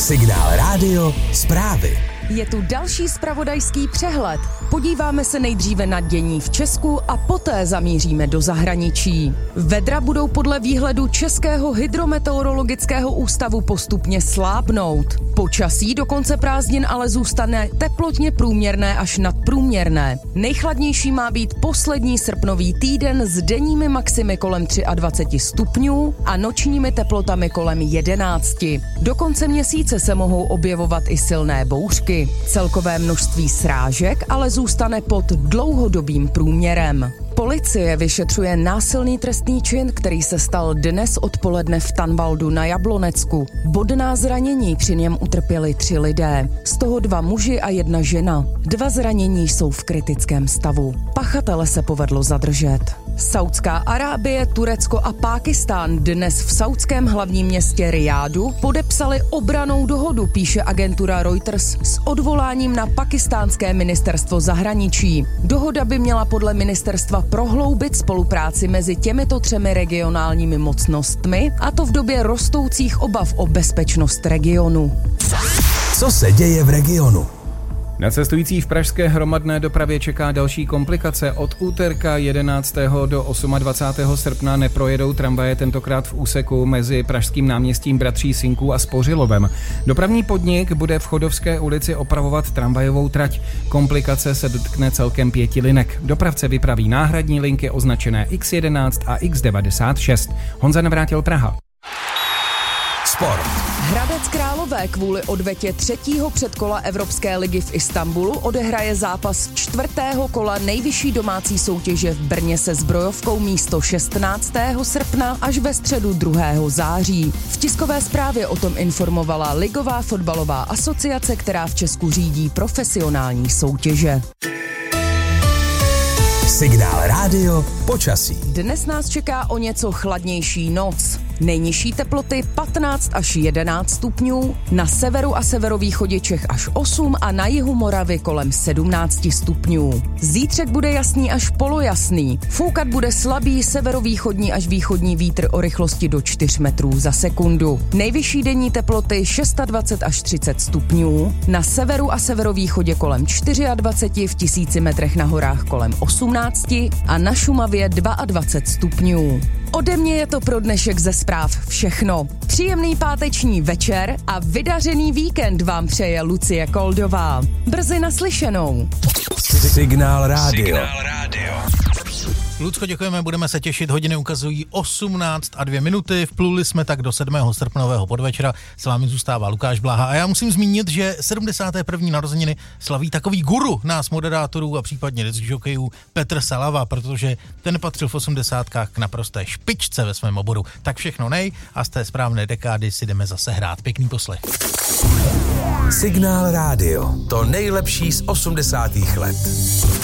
Signál Rádio zprávy. Je tu další zpravodajský přehled. Podíváme se nejdříve na dění v Česku a poté zamíříme do zahraničí. Vedra budou podle výhledu Českého hydrometeorologického ústavu postupně slábnout. Počasí do konce prázdnin ale zůstane teplotně průměrné až nadprůměrné. Nejchladnější má být poslední srpnový týden s denními maximy kolem 23 stupňů a nočními teplotami kolem 11. Do konce měsíce se mohou objevovat i silné bouřky. Celkové množství srážek ale zůstane pod dlouhodobým průměrem. Policie vyšetřuje násilný trestný čin, který se stal dnes odpoledne v Tanvaldu na Jablonecku. Bodná zranění při něm utrpěli 3 lidé, z toho 2 muži a 1 žena. 2 zranění jsou v kritickém stavu. Pachatele se povedlo zadržet. Saudská Arábie, Turecko a Pákistán dnes v saudském hlavním městě Rijádu podepsali obrannou dohodu, píše agentura Reuters, s odvoláním na pakistánské ministerstvo zahraničí. Dohoda by měla podle ministerstva prohloubit spolupráci mezi těmito 3 regionálními mocnostmi, a to v době rostoucích obav o bezpečnost regionu. Co se děje v regionu? Na cestující v pražské hromadné dopravě čeká další komplikace. Od úterka 11. do 28. srpna neprojedou tramvaje, tentokrát v úseku mezi pražským náměstím Bratří Synků a Spořilovem. Dopravní podnik bude v Chodovské ulici opravovat tramvajovou trať. Komplikace se dotkne celkem 5 linek. Dopravce vypraví náhradní linky označené X11 a X96. Honza Navrátil, Praha. Sport. Hradec Králové kvůli odvetě 3. předkola Evropské ligy v Istanbulu odehraje zápas 4. kola nejvyšší domácí soutěže v Brně se Zbrojovkou místo 16. srpna až ve středu 2. září. V tiskové zprávě o tom informovala Ligová fotbalová asociace, která v Česku řídí profesionální soutěže. Signál Rádio počasí. Dnes nás čeká o něco chladnější noc. Nejnižší teploty 15 až 11 stupňů, na severu a severovýchodě Čech až 8 a na jihu Moravy kolem 17 stupňů. Zítřek bude jasný až polojasný. Foukat bude slabý severovýchodní až východní vítr o rychlosti do 4 metrů za sekundu. Nejvyšší denní teploty 26 až 30 stupňů, na severu a severovýchodě kolem 24, v 1000 metrech na horách kolem 18 a na Šumavě 22 stupňů. Ode mě je to pro dnešek ze zpráv všechno. Příjemný páteční večer a vydařený víkend vám přeje Lucie Koldová. Brzy naslyšenou. Signál Rádio. Lucko, děkujeme, budeme se těšit, hodiny ukazují 18:02. Vpluli jsme tak do 7. srpnového podvečera, s vámi zůstává Lukáš Bláha a já musím zmínit, že 71. narozeniny slaví takový guru nás moderátorů a případně discjokejů Petr Salava, protože ten patřil v 80kách k naprosté špičce ve svém oboru. Tak všechno nej a z té správné dekády si jdeme zase hrát. Pěkný poslech. Signál Rádio. To nejlepší z 80. let.